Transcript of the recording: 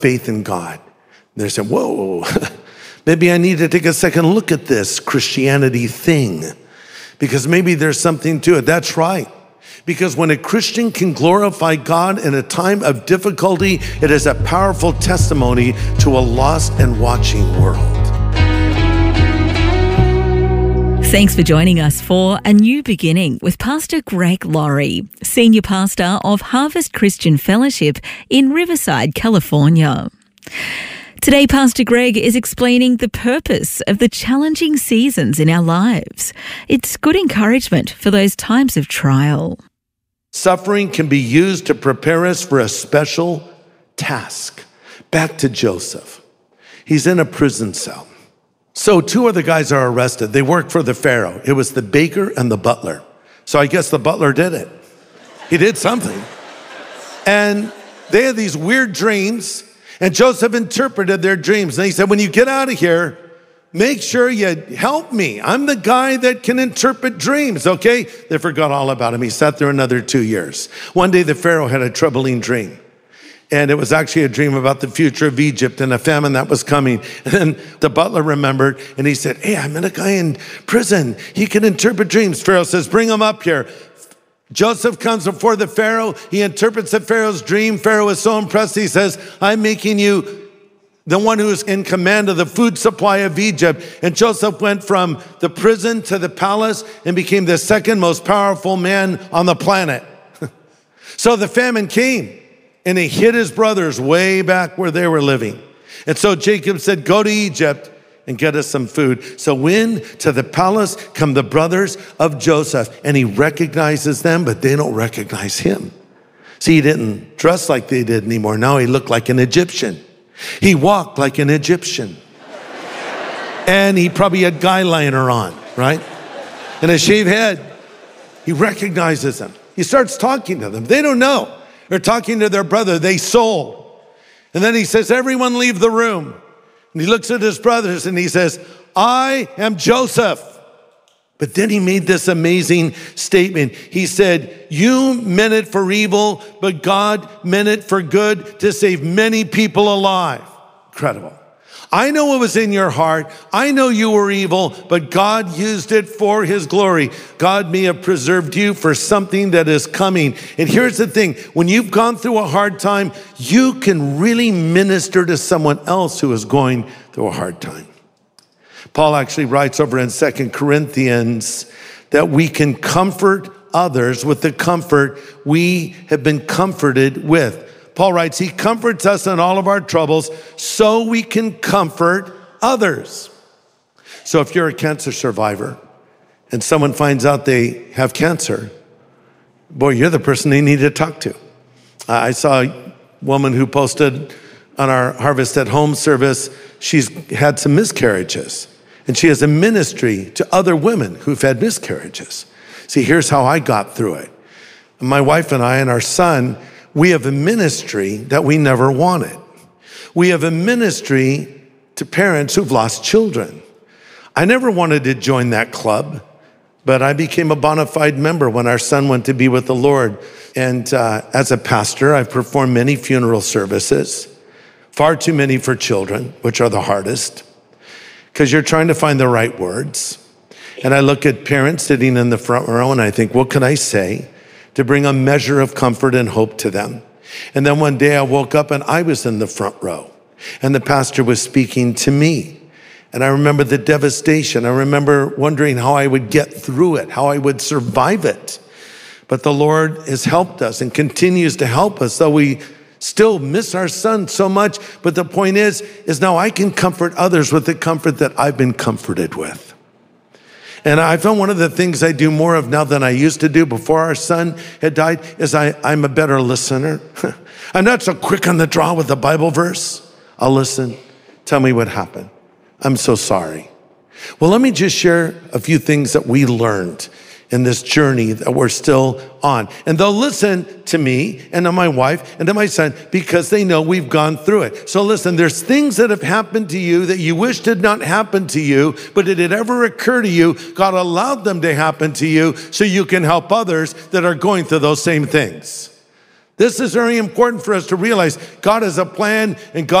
faith in God. And they said, whoa, maybe I need to take a second look at this Christianity thing, because maybe there's something to it. That's right. Because when a Christian can glorify God in a time of difficulty, it is a powerful testimony to a lost and watching world. Thanks for joining us for A New Beginning with Pastor Greg Laurie, Senior Pastor of Harvest Christian Fellowship in Riverside, California. Today, Pastor Greg is explaining the purpose of the challenging seasons in our lives. It's good encouragement for those times of trial. Suffering can be used to prepare us for a special task. Back to Joseph. He's in a prison cell. So two other guys are arrested. They work for the Pharaoh. It was the baker and the butler. So I guess the butler did it. He did something. And they had these weird dreams, and Joseph interpreted their dreams. And he said, when you get out of here, make sure you help me. I'm the guy that can interpret dreams, okay? They forgot all about him. He sat there another 2 years. One day the Pharaoh had a troubling dream. And it was actually a dream about the future of Egypt and a famine that was coming. And then the butler remembered, and he said, hey, I met a guy in prison. He can interpret dreams. Pharaoh says, bring him up here. Joseph comes before the Pharaoh. He interprets the Pharaoh's dream. Pharaoh is so impressed. He says, I'm making you the one who is in command of the food supply of Egypt. And Joseph went from the prison to the palace and became the second most powerful man on the planet. So the famine came. And he hid his brothers way back where they were living. And so Jacob said, go to Egypt and get us some food. So when to the palace come the brothers of Joseph, and he recognizes them, but they don't recognize him. See, he didn't dress like they did anymore. Now he looked like an Egyptian. He walked like an Egyptian. And he probably had guy liner on, right? And a shaved head. He recognizes them. He starts talking to them. They don't know. They're talking to their brother. They sold. And then he says, everyone leave the room. And he looks at his brothers and he says, I am Joseph. But then he made this amazing statement. He said, you meant it for evil, but God meant it for good to save many people alive. Incredible. I know it was in your heart. I know you were evil, but God used it for his glory. God may have preserved you for something that is coming. And here's the thing. When you've gone through a hard time, you can really minister to someone else who is going through a hard time. Paul actually writes over in 2 Corinthians that we can comfort others with the comfort we have been comforted with. Paul writes, he comforts us in all of our troubles so we can comfort others. So if you're a cancer survivor and someone finds out they have cancer, boy, you're the person they need to talk to. I saw a woman who posted on our Harvest at Home service, she's had some miscarriages, and she has a ministry to other women who've had miscarriages. See, here's how I got through it. My wife and I and our son, we have a ministry that we never wanted. We have a ministry to parents who've lost children. I never wanted to join that club, but I became a bona fide member when our son went to be with the Lord. And as a pastor, I've performed many funeral services, far too many for children, which are the hardest, because you're trying to find the right words. And I look at parents sitting in the front row and I think, what can I say to bring a measure of comfort and hope to them? And then one day I woke up and I was in the front row and the pastor was speaking to me. And I remember the devastation. I remember wondering how I would get through it, how I would survive it. But the Lord has helped us and continues to help us, though we still miss our son so much. But the point is now I can comfort others with the comfort that I've been comforted with. And I found one of the things I do more of now than I used to do before our son had died is I'm a better listener. I'm not so quick on the draw with the Bible verse. I'll listen. Tell me what happened. I'm so sorry. Well, let me just share a few things that we learned in this journey that we're still on. And they'll listen to me and to my wife and to my son because they know we've gone through it. So listen, there's things that have happened to you that you wish did not happen to you, but did it ever occur to you, God allowed them to happen to you so you can help others that are going through those same things. This is very important for us to realize. God has a plan and God